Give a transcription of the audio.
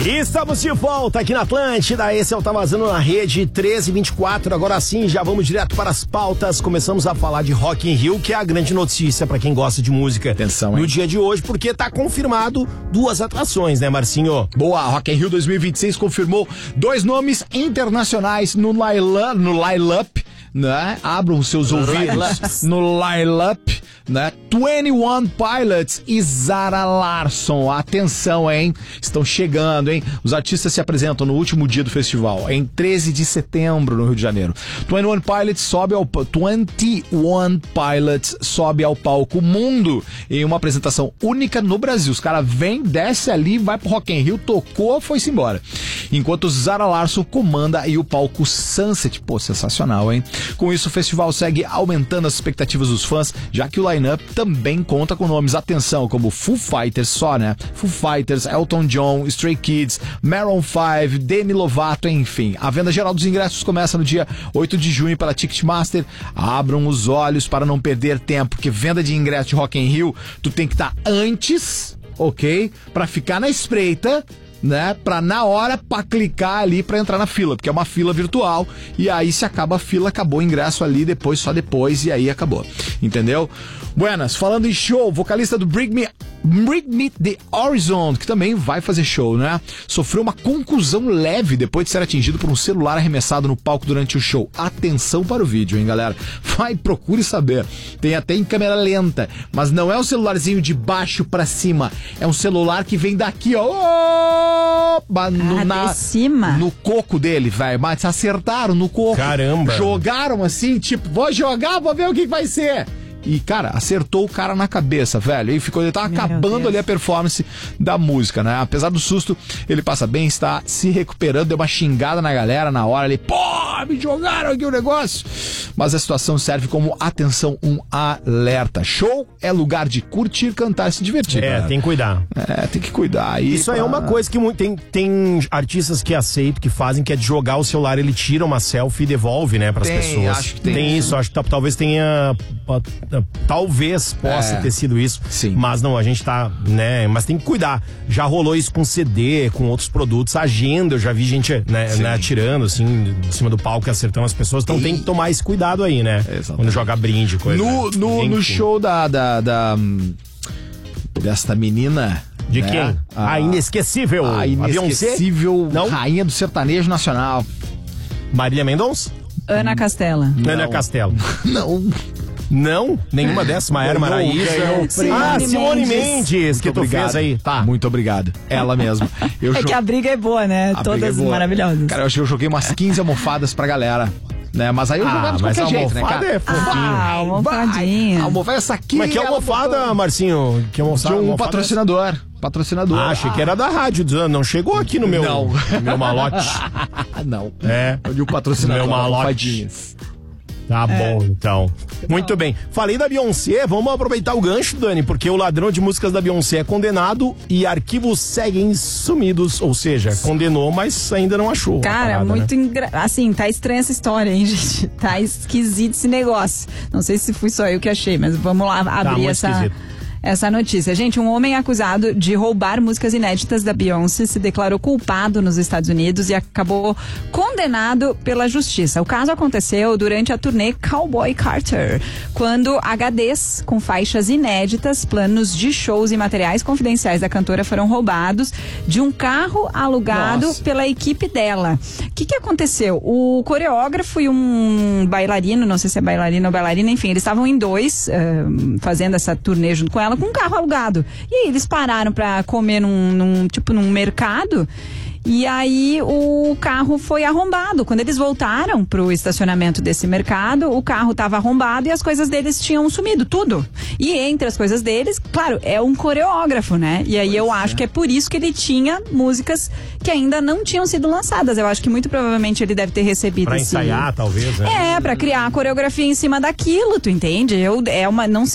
Estamos de volta aqui na Atlântida, esse é o Tá Vazando na Rede 1324, agora sim já vamos direto para as pautas, começamos a falar de Rock in Rio, que é a grande notícia para quem gosta de música. Atenção, no dia de hoje, porque tá confirmado 2 atrações, né, Marcinho? Boa, Rock in Rio 2026 confirmou 2 nomes internacionais no line-up, né? Abram seus ouvidos no line-up, né? 21 Pilots e Zara Larsson. Atenção, hein? Estão chegando, hein? Os artistas se apresentam no último dia do festival, em 13 de setembro, no Rio de Janeiro. 21 Pilots sobe ao palco mundo em uma apresentação única no Brasil. Os caras vêm, desce ali, vai pro Rock in Rio, tocou, foi-se embora. Enquanto Zara Larsson comanda aí o palco Sunset. Pô, sensacional, hein? Com isso, o festival segue aumentando as expectativas dos fãs, já que o line-up também conta com nomes, atenção, como Foo Fighters, só, né? Foo Fighters, Elton John, Stray Kids, Maroon 5, Demi Lovato, enfim. A venda geral dos ingressos começa no dia 8 de junho pela Ticketmaster. Abram os olhos para não perder tempo, porque venda de ingresso de Rock in Rio, tu tem que estar antes, ok? Pra ficar na espreita, né, pra na hora, pra clicar ali pra entrar na fila, porque é uma fila virtual, e aí se acaba a fila, acabou o ingresso ali, depois, só depois, e aí acabou, entendeu? Buenas, falando em show, vocalista do Bring Me The Horizon, que também vai fazer show, né? Sofreu uma contusão leve depois de ser atingido por um celular arremessado no palco durante o show. Atenção para o vídeo, hein, galera? Vai, procure saber. Tem até em câmera lenta, mas não é um celularzinho de baixo pra cima, é um celular que vem daqui, ó, de cima? no coco dele, velho. Mas acertaram no coco. Caramba. Jogaram assim, tipo, vou jogar, vou ver o que vai ser. E, cara, acertou o cara na cabeça, velho. Ele tava acabando ali a performance da música, né? Apesar do susto, ele passa bem, está se recuperando, deu uma xingada na galera na hora ali. Pô, me jogaram aqui o negócio. Mas a situação serve como, atenção, um alerta. Show é lugar de curtir, cantar e se divertir. É, tem que cuidar. É, tem que cuidar. E isso aí é uma coisa que tem artistas que aceitam, que fazem, que é de jogar o celular, ele tira uma selfie e devolve, né, pras pessoas. Acho que tem isso, acho que talvez tenha... Talvez possa ter sido isso. Sim. Mas não, a gente tá, né? Mas tem que cuidar. Já rolou isso com CD, com outros produtos. Agenda, eu já vi gente, né, atirando, assim, de cima do palco e acertando as pessoas. Então tem que tomar esse cuidado aí, né? Exatamente. Quando joga brinde, coisa. No show desta menina... De quem? A inesquecível. A inesquecível rainha do sertanejo nacional. Marília Mendonça? Ana Castela. Ana Castela. Não, nenhuma dessas, Maiara Maraíza. Simone Mendes, que tu fez aí. Tá. Muito obrigado. Ela mesma. Que a briga é boa, né? Todas maravilhosas. Cara, eu joguei umas 15 almofadas pra galera. Né? Mas aí eu jogava de qualquer jeito, né, cara? É fofinho. Almofadinha. A almofada, essa aqui. Mas que almofada, Marcinho? Que almofada? De um patrocinador. Achei que era da rádio. Não chegou aqui no meu, meu malote. Não. É. De um patrocinador. Meu malote. Tá bom, então. Muito bem. Falei da Beyoncé, vamos aproveitar o gancho, Dani, porque o ladrão de músicas da Beyoncé é condenado e arquivos seguem sumidos, ou seja, condenou, mas ainda não achou. Cara, parada, muito assim, tá estranha essa história, hein, gente? Tá esquisito esse negócio. Não sei se fui só eu que achei, mas vamos lá abrir essa notícia. Gente, um homem acusado de roubar músicas inéditas da Beyoncé se declarou culpado nos Estados Unidos e acabou condenado pela justiça. O caso aconteceu durante a turnê Cowboy Carter, quando HDs com faixas inéditas, planos de shows e materiais confidenciais da cantora foram roubados de um carro alugado pela equipe dela. O que aconteceu? O coreógrafo e um bailarino, não sei se é bailarino ou bailarina, enfim, eles estavam em dois, fazendo essa turnê junto com ela, com um carro alugado. E aí eles pararam pra comer num mercado. E aí o carro foi arrombado. Quando eles voltaram pro estacionamento desse mercado, o carro estava arrombado e as coisas deles tinham sumido, tudo. E entre as coisas deles, claro, é um coreógrafo, né? E aí eu acho que é por isso que ele tinha músicas que ainda não tinham sido lançadas. Eu acho que muito provavelmente ele deve ter recebido pra ensaiar, talvez, né? Pra criar a coreografia em cima daquilo, tu entende? Não